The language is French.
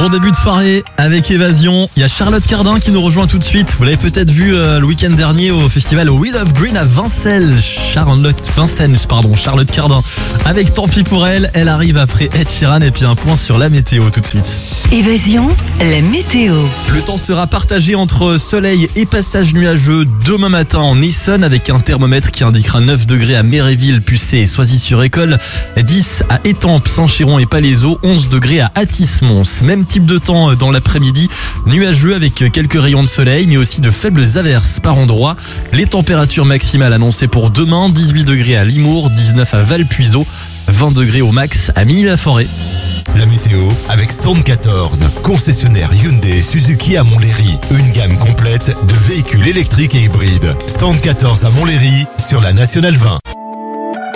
Bon début de soirée avec Évasion. Il y a Charlotte Cardin qui nous rejoint tout de suite. Vous l'avez peut-être vu le week-end dernier au festival Wheel of Green à Vincennes. Charlotte Cardin. Avec Tant pis pour elle. Elle arrive après Ed Sheeran et puis un point sur la météo tout de suite. Évasion, la météo. Le temps sera partagé entre soleil et passage nuageux demain matin en Essonne avec un thermomètre qui indiquera 9 degrés à Méréville, Pucé et Soisy-sur-École, 10 à Étampes, Saint-Chéron et Palaiseau, 11 degrés à Athis-Mons. Même type de temps dans l'après-midi, nuageux avec quelques rayons de soleil mais aussi de faibles averses par endroits. Les températures maximales annoncées pour demain, 18 degrés à Limours, 19 à Valpuiseau, 20 degrés au max à Milly-la-Forêt. La météo avec Stand 14, concessionnaire Hyundai et Suzuki à Montlhéry. Une gamme complète de véhicules électriques et hybrides. Stand 14 à Montlhéry sur la Nationale 20.